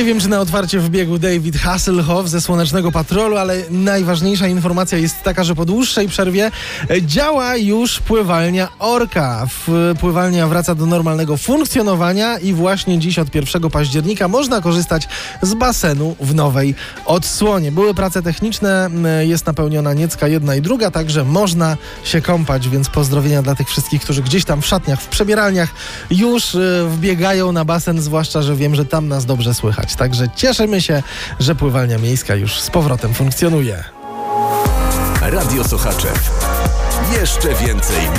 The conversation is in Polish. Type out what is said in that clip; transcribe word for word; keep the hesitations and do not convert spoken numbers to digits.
wiem, czy na otwarcie wbiegł David Hasselhoff ze Słonecznego Patrolu, ale najważniejsza informacja jest taka, że po dłuższej przerwie działa już pływalnia Orka. Pływalnia wraca do normalnego funkcjonowania i właśnie dziś od pierwszego października można korzystać z basenu w nowej odsłonie. Były prace techniczne, jest napełniona niecka jedna i druga, także można się kąpać, więc pozdrowienia dla tych wszystkich, którzy gdzieś tam w szatniach, w przebieralniach już wbiegają na basen, zwłaszcza, że wiem, że tam nas dobrze słychać. Także cieszymy się, że pływalnia miejska już z powrotem funkcjonuje. Radio Sochaczew. Jeszcze więcej